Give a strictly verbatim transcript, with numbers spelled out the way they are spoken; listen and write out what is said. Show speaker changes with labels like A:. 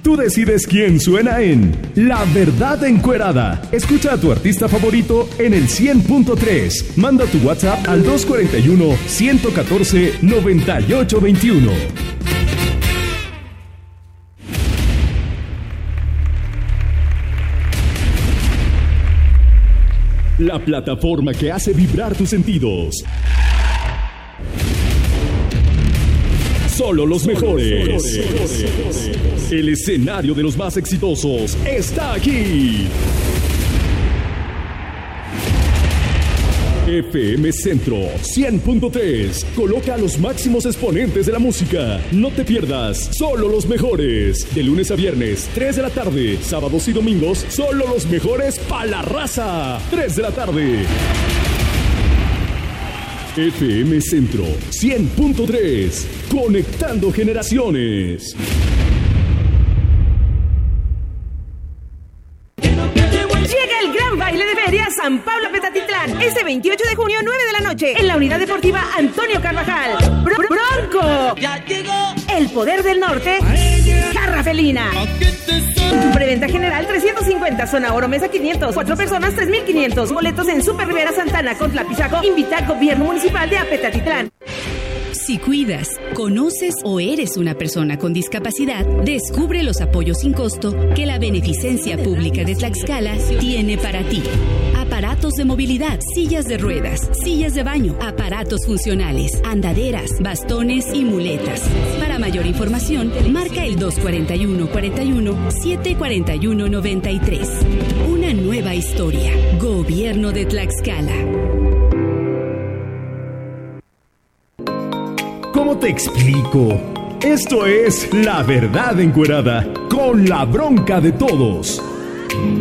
A: Tú decides quién suena en La Verdad Encuerada. Escucha a tu artista favorito en el cien punto tres. Manda tu WhatsApp al dos cuatro uno, uno uno cuatro, nueve ocho dos uno. La plataforma que hace vibrar tus sentidos. Solo los mejores. El escenario de los más exitosos está aquí. F M Centro cien punto tres. Coloca a los máximos exponentes de la música. No te pierdas Solo los mejores. De lunes a viernes, tres de la tarde. Sábados y domingos, solo los mejores pa' la raza. tres de la tarde. F M Centro cien punto tres. Conectando generaciones.
B: Llega el gran baile de feria San Pablo Petatitlán. Este veintiocho de junio, nueve de la noche. En la unidad deportiva Antonio Carvajal. Br- Bronco.
C: Ya llegó.
B: El poder del norte. Garra felina. Preventa general trescientos cincuenta. Zona oro mesa quinientos. Cuatro personas tres mil quinientos. Boletos en Super Rivera Santana con Tlapizaco. Invita al gobierno municipal de Apetatitlán.
D: Si cuidas, conoces o eres una persona con discapacidad, descubre los apoyos sin costo que la Beneficencia Pública de Tlaxcala tiene para ti. Aparatos de movilidad, sillas de ruedas, sillas de baño, aparatos funcionales, andaderas, bastones y muletas. Para mayor información, marca el dos cuatro uno, cuatro uno, siete cuatro uno, nueve tres. Una nueva historia. Gobierno de Tlaxcala.
A: ¿Cómo te explico? Esto es La Verdad Encuerada, con la bronca de todos.